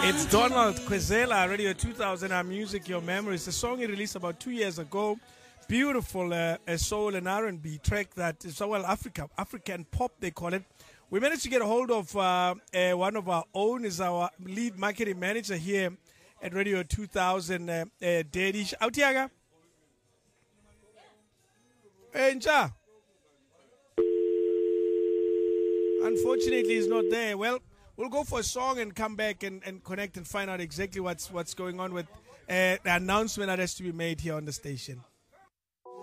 It's Donald Kwezela, Radio 2000, Our Music, Your Memories. The song he released about 2 years ago. Beautiful soul and R&B track that is, well, African pop, they call it. We managed to get a hold of one of our own, is our lead marketing manager here at Radio 2000, Dedish. Autiaga? Nja? Unfortunately, he's not there. Well, we'll go for a song and come back and connect and find out exactly what's going on with the announcement that has to be made here on the station.